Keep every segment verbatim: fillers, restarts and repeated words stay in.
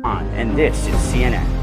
And this is C N N.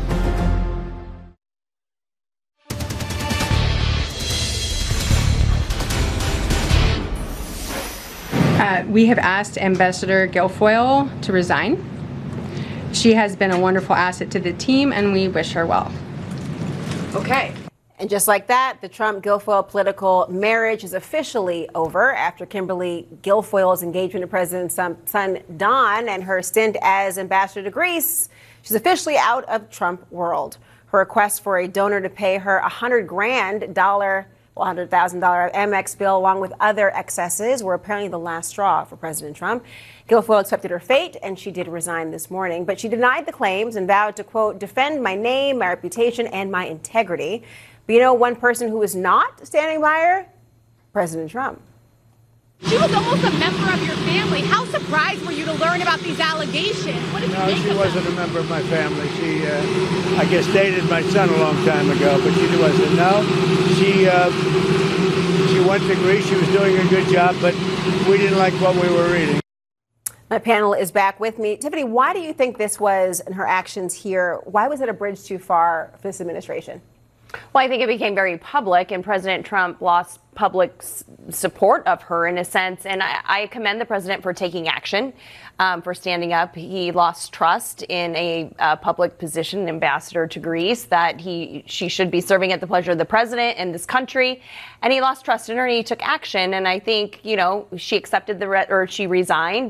Uh, we have asked Ambassador Guilfoyle to resign. She has been a wonderful asset to the team, and we wish her well. Okay. And just like that, the Trump-Guilfoyle political marriage is officially over after Kimberly Guilfoyle's engagement to President's son, Don, and her stint as ambassador to Greece. She's officially out of Trump world. Her request for a donor to pay her a hundred grand dollar, well, one hundred thousand dollars Amex bill, along with other excesses, were apparently the last straw for President Trump. Guilfoyle accepted her fate, and she did resign this morning, but she denied the claims and vowed to, quote, defend my name, my reputation, and my integrity. But you know one person who is not standing by her? President Trump. She was almost a member of your family. How surprised were you to learn about these allegations? What did you no, think she of wasn't them? a member of my family. She, uh, I guess, dated my son a long time ago, but she wasn't. No, she uh, she went to Greece. She was doing a good job, but we didn't like what we were reading. My panel is back with me. Tiffany, why do you think this was, and her actions here, why was it a bridge too far for this administration? Well, I think it became very public, and President Trump lost public s- support of her in a sense. And I, I commend the president for taking action, um, for standing up. He lost trust in a uh, public position, an ambassador to Greece, that he she should be serving at the pleasure of the president in this country. And he lost trust in her, and he took action. And I think, you know, she accepted the re- or she resigned.